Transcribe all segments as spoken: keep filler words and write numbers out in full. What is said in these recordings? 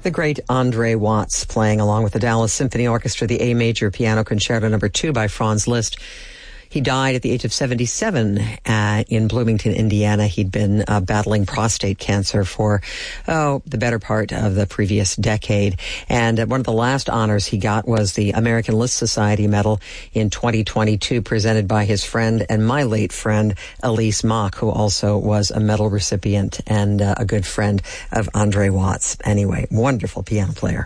The great Andre Watts playing along with the Dallas Symphony Orchestra, the A Major Piano Concerto Number Two by Franz Liszt. He died at the age of seventy-seven uh, in Bloomington, Indiana. He'd been uh, battling prostate cancer for, oh, the better part of the previous decade. And uh, one of the last honors he got was the American Liszt Society Medal in twenty twenty-two, presented by his friend and my late friend, Elise Mock, who also was a medal recipient and uh, a good friend of Andre Watts. Anyway, wonderful piano player.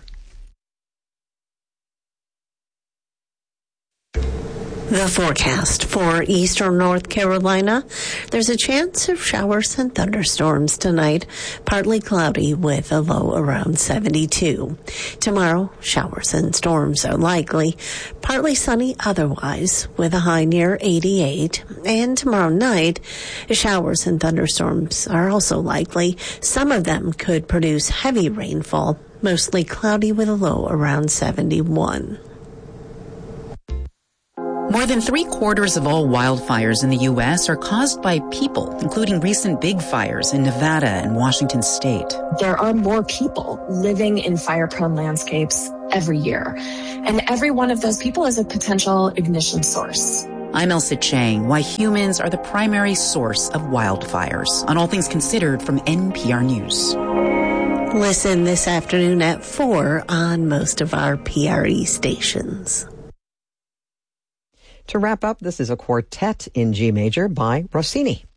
The forecast for eastern North Carolina. There's a chance of showers and thunderstorms tonight. Partly cloudy with a low around seventy-two. Tomorrow, showers and storms are likely. Partly sunny otherwise with a high near eighty-eight. And tomorrow night, showers and thunderstorms are also likely. Some of them could produce heavy rainfall. Mostly cloudy with a low around seventy-one. More than three quarters of all wildfires in the U S are caused by people, including recent big fires in Nevada and Washington state. There are more people living in fire-prone landscapes every year, and every one of those people is a potential ignition source. I'm Elsa Chang, why humans are the primary source of wildfires, on All Things Considered from N P R News. Listen this afternoon at four on most of our P R E stations. To wrap up, this is a quartet in G major by Rossini.